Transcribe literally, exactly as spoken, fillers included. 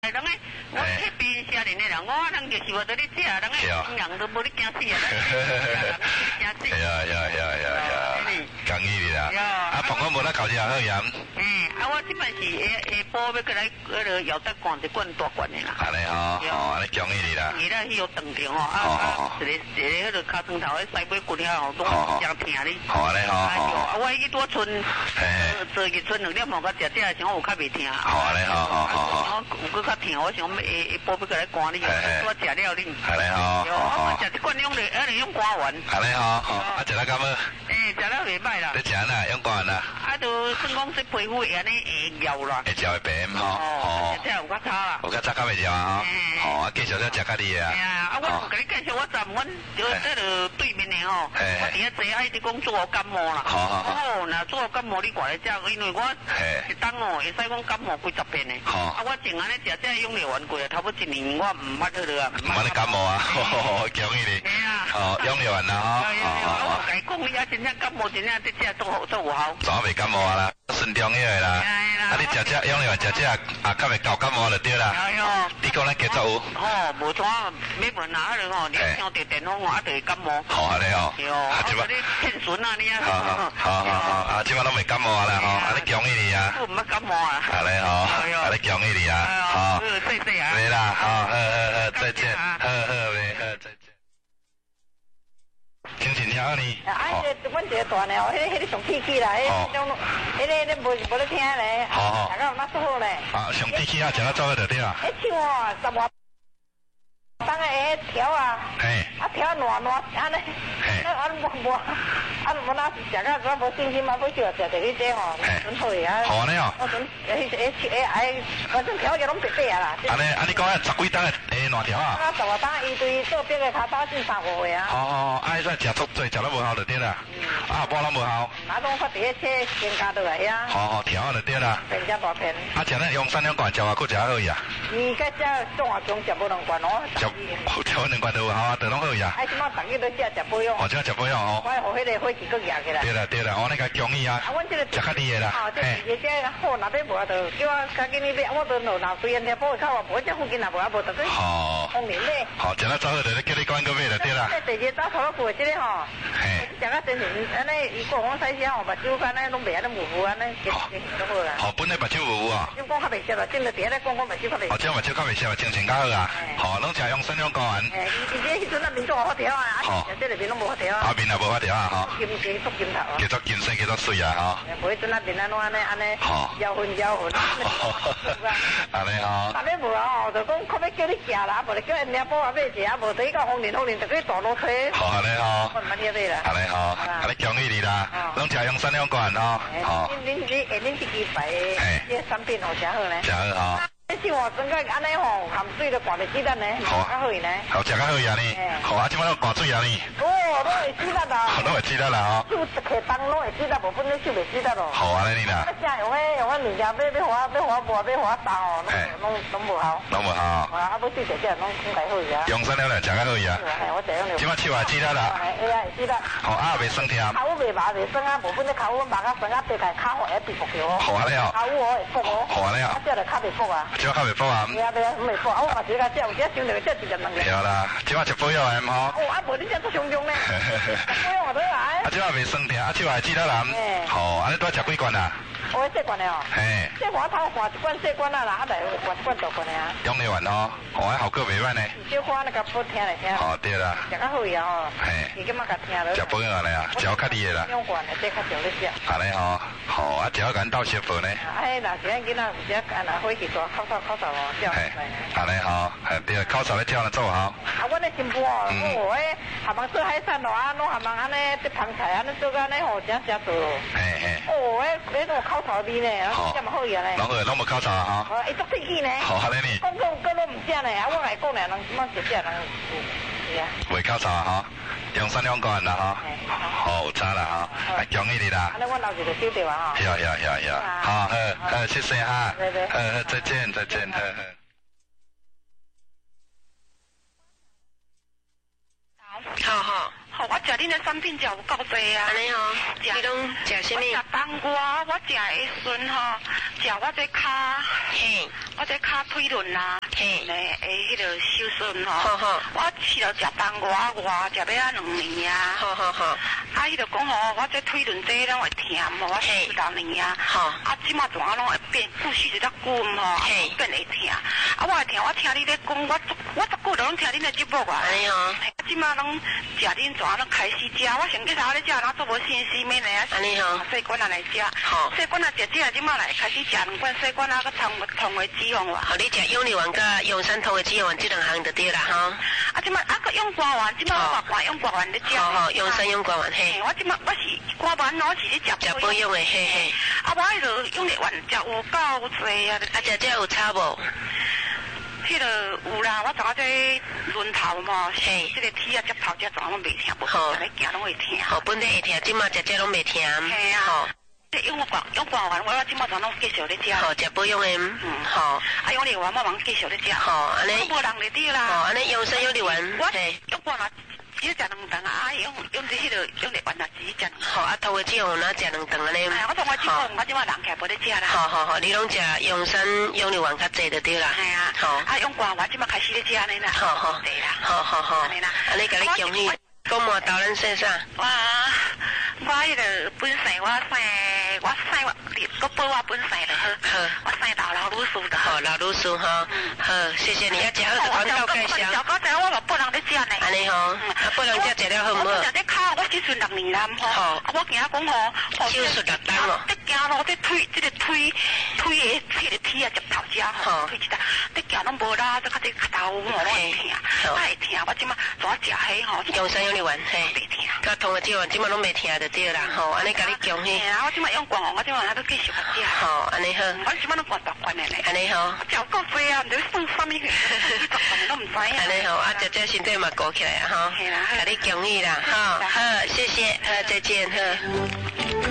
人个我迄边少年的人，我人就是无得你食，人个人都无你惊死啊！人惊死。 系啊系啊系啊系啊系啊，讲义哩啦。啊，甭讲无咱考试也好严。 嗯，啊，我即摆是下下晡要过来迄个药德罐一罐大罐的啦。 安尼吼，哦，安尼讲义哩啦。 伊咧去有断掉吼，啊啊，一个一个迄个骹床头，迄西尾骨了吼，拢真疼你。 好安尼吼。 啊，我去多村，做一村两点钟甲食食，想我有较袂疼。 好安尼吼吼吼。 我有搁较疼，我想下下晡要过来赶你，我食了你。 安尼吼。 我食一罐用的，安尼用赶完。 安尼吼，啊食了敢要？ 诶，食了袂歹啦。 你食哪用赶啦？ 啊，就算讲说皮肤会安尼会咬啦。 会嚼会白吼。哦。 这有较差啦。 有较差较袂嚼啊？吼。哦，啊继续再食较厉啊。 哎呀，啊我有甲你介绍，我站阮就这个对面的吼，我伫遐坐爱伫讲做感冒啦。好好好。哦，那做感冒你过来食，因为我一当哦会使讲感冒几十遍的。好。啊，我前安尼食这用了完过，差不多一年我唔捌迄个啊。 唔捌你感冒啊？好强伊哩。 哎呀。 哦，用了完啦吼。 哎呀，我甲伊讲，你啊真正感冒真正这这做好做有效。 怎袂感冒啊啦？顺中药的啦。啊，你食这用了完食这啊，较袂搞感冒就对啦。 哎呦。 你讲咱继续有？ 哦，无怎没问哪个吼，你听到电话啊，就会感冒。 好安尼哦。 对哦。啊，即摆你骗孙啊你啊。 好好好好啊，即摆拢袂感冒啊啦吼，啊你强伊哩啊。 我唔捌感冒啊。 安尼吼，啊你强伊哩啊。好。 谢谢啊。 对啦，好，好好好，再见，好好喂，好再见。请请听你。 啊，这阮一个大呢，迄个迄个上铁气啦，迄种，迄个你无无咧听咧。好好。大家有哪做好咧？ 啊，上铁气啊，食到做好就对啦。 迄像哦，十外。当个迄条啊，啊条烂烂安尼，啊啊无无，啊无哪是食到我无信心嘛，要叫食着你这吼，准好啊。 好安尼哦。 我准迄迄迄哎，反正条也拢白白啊啦。 安尼啊，你讲啊，十几担的诶烂条啊？ 啊，十外担伊对做别个骹刀进三五个啊。哦哦，啊，迄个食足多，食了无效就对啦。啊，无拢无效。 啊，拢发伫迄车增加倒来呀。好好，条就对啦。 变只大片。 啊，食咱用三两罐，食外佫食好呀。 伊个只中华中食无两罐哦。 食食两罐就有效啊，就拢好呀。 哎，即马逐日都食食保养。 哦，即马食保养哦。 我互迄个火气佫热起来。 对啦对啦，我那个建议啊。 啊，阮这个食较厉害啦。 哦，这这这好，若要无啊，就叫我赶紧你买，我都路闹虽然听报口啊，无这附近也无啊，无特别。好。方便买。好， 食了早好就叫你赶紧买就对啦。 这第二早头过这个吼。嘿。食到真是安尼，伊讲我细时吼，目睭安尼拢袂安尼糊糊安尼，结结都好啦。 好，本来目睭糊糊啊。 就讲较袂熟啦，真的第一咧讲讲目睭较袂。 哦，这目睭较袂熟，精神较好啊。好，拢食用三两高丸。 诶，伊伊这迄阵啊面做好调啊，啊，这里面拢无好调啊。 啊面也无好调啊，吼。 金金足金头啊。 叫做金身，叫做水啊，吼。 无迄阵啊面安怎安尼安尼。好。摇魂摇魂。 安尼吼。 啊，你无啊吼，就讲可要叫你食啦，无就叫人家补啊买一下，无等于到风年风年就去大路车。好， 安尼吼。 我唔捌听你啦。 安尼吼，安尼强义你啦，拢食用三两罐吼。好。 恁恁你下恁这支牌，这产品好食好呢。 食好吼。 你像我整个安尼吼，含水都灌得鸡蛋呢，好较好呢。 好，食较好呀呢。好啊，即摆都灌水啊呢。 哦，拢会鸡蛋啦。 拢会鸡蛋啦吼。 手客当拢会鸡蛋，无本你手袂鸡蛋咯。 好安尼啦。 啊，正用迄用迄物件，要要花要花磨要花刀哦，拢拢无效。拢无效。啊，要对姐姐拢拢介好呀。用三两来食较好呀。我这样了。即摆手也鸡蛋啦。哎呀，鸡蛋。好啊，袂酸甜。口袂麻袂酸啊，无本你口我麻啊酸啊，白开口会变薄着哦。好安尼哦。口我会薄哦。好安尼哦。啊，这就较袂薄啊。这较袂薄啊。对啊对啊，唔袂薄，啊我嘛是个这有这想着这一两两个。对啦，即摆食保养的吼。哦，啊无你这做上中咧。保养我都来。啊，即摆袂酸甜，啊，即摆鸡蛋蓝。好，安尼多食几罐啊？我这罐的哦。嘿。这我头换一罐细罐啊啦，啊来换一罐大罐的啊。用得完哦，哦，效果袂歹呢。小花那个不听来听。哦，对啦。食较好呀吼。嘿。你今麦甲听了。食保养的啊，食较厉害啦。用罐的，这较少咧食。安尼吼，好，啊，食较简单媳妇呢。哎，那现在囡仔有只啊那火气大，口哨口哨哦。嘿，安尼吼，嘿，对，口哨咧叫人做吼。啊，阮咧新妇哦，我诶，下忙做海产咯，啊，拢下忙安尼啲螃菜安尼做安尼吼，真正做。嘿嘿。哦，诶，迄种口哨味呢，啊，这么好呀咧。拢好，拢无口哨啊吼。哦，伊足铁气呢。好，安尼呢。讲讲讲拢唔正呢，啊，我来讲咧，人乜食食人。是啊。袂口哨啊吼，用三两罐啦吼。好，有差啦吼，啊，强义你啦。安尼我老子就收掉啊吼。呀呀呀呀，好，好，好，谢谢哈。对对。呃呃，再见，再见，呵呵。好好，好，我食恁的产品食有够多啊。安尼哦，食你拢食啥物？ 冬瓜我食的时吼，食我这骹，嘿，我这骹腿轮啊，嘿，诶，迄个手术吼，好好，我试了食冬瓜，我食要啊两年啊，好好好，啊，伊就讲吼，我这腿轮这拢会疼，吼，我试两年啊，好，啊，即马怎啊拢会变，继续一只久吼，嘿，变会疼，啊，我会疼，我听你咧讲，我我足久都拢听恁的节目啊，哎呀，啊，即马拢食恁怎啊拢开始食，我先介绍咧食，然后做无信息面咧，安尼吼，细罐啊来食，好，细罐啊食这即马来开始食两罐细罐啊，个通通的脂肪丸，好，你食永利丸甲永山通的脂肪丸这两项就对啦，哈，啊，即马啊个永瓜丸，即马我挂永瓜丸咧食，好好，永山永瓜丸嘿，我即马我是瓜丸，我是咧食食保养的嘿嘿，啊，我迄个永利丸食有够济啊，啊，食这有差无？迄个有啦，我昨下这轮头嘛，嘿，这个腿啊、脚头这怎拢袂疼，无好，咧行拢会疼。好，本地会疼，即马食这拢袂疼。嘿啊。好，这用我讲用讲完，我我即马怎拢继续咧食。好，食保养的。嗯，好。啊，用力丸我忙继续咧食。好，安尼。无人咧滴啦。好，安尼用生用力丸。我用讲啦。只食两顿啊，用用这迄个用力丸啊，只食。好，啊，头个脂肪哪食两顿安尼？哎，我同我即个我即马人起来无咧食啦。好好好，你拢食用山用力丸较济就对啦。系啊。好。啊，用瓜我即马开始咧食安尼啦。好好。对啦。好好好。安尼啦。安尼甲你恭喜。讲嘛，豆咱说啥？我我迄个本身我生我生我我报我本身就好。好。我生老老女士的。好，老女士哈。好，谢谢你啊，食好就广告介绍。小高仔我嘛不能咧食呢。安尼吼，啊不能食食了好唔好？我食咧骹，我手术六年啦，吼。好。啊，我惊讲吼，手术六单咯。得行咯，这腿这个腿腿的迄个腿啊，脚头只吼，腿一搭，得行拢无啦，这较这头我我会疼，会疼。我即马怎食迄吼？用生用力丸嘿。袂疼。甲通个脂丸即马拢袂疼就对啦，吼，安尼甲你恭喜。啊，我即马用罐哦，我即马还都继续食。好，安尼好。我即马拢罐大罐的咧。安尼好。食够济啊，唔知算啥物事，都唔知啊。安尼好，啊，姐姐身体嘛顾起来啊，吼。系啦，甲你恭喜啦，好，好，谢谢，好，再见，好。